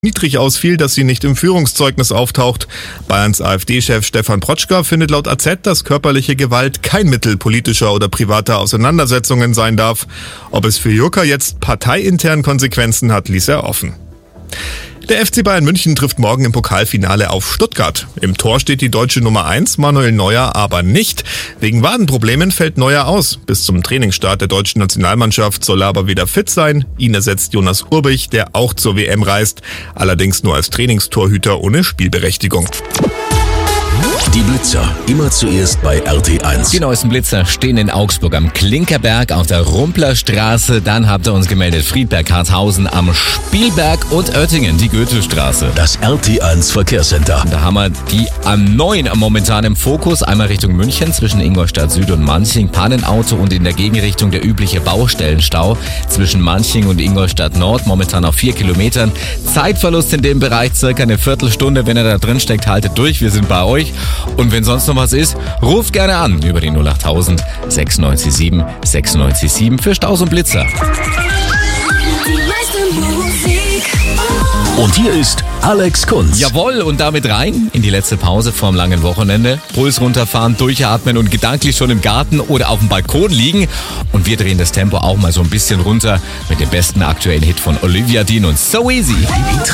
niedrig ausfiel, dass sie nicht im Führungszeugnis auftaucht. Bayerns AfD-Chef Stefan Protschka findet laut AZ, dass körperliche Gewalt kein Mittel politischer oder privater Auseinandersetzungen sein darf. Ob es für Jurka jetzt parteiintern Konsequenzen hat, ließ er offen. Der FC Bayern München trifft morgen im Pokalfinale auf Stuttgart. Im Tor steht die deutsche Nummer 1, Manuel Neuer, aber nicht. Wegen Wadenproblemen fällt Neuer aus. Bis zum Trainingsstart der deutschen Nationalmannschaft soll er aber wieder fit sein. Ihn ersetzt Jonas Urbich, der auch zur WM reist. Allerdings nur als Trainingstorhüter ohne Spielberechtigung. Die Blitzer, immer zuerst bei RT1. Die neuesten Blitzer stehen in Augsburg am Klinkerberg auf der Rumplerstraße. Dann habt ihr uns gemeldet Friedberg-Harthausen am Spielberg und Oettingen, die Goethestraße. Das RT1 Verkehrscenter. Da haben wir die A9 momentan im Fokus. Einmal Richtung München zwischen Ingolstadt Süd und Manching. Pannenauto und in der Gegenrichtung der übliche Baustellenstau zwischen Manching und Ingolstadt Nord. Momentan auf 4 Kilometern. Zeitverlust in dem Bereich circa eine Viertelstunde. Wenn ihr da drin steckt, haltet durch. Wir sind bei euch. Und wenn sonst noch was ist, ruft gerne an über die 08000 967 967 für Staus und Blitzer. Und hier ist Alex Kunz. Jawohl, und damit rein in die letzte Pause vorm langen Wochenende. Puls runterfahren, durchatmen und gedanklich schon im Garten oder auf dem Balkon liegen. Und wir drehen das Tempo auch mal so ein bisschen runter mit dem besten aktuellen Hit von Olivia Dean und So Easy.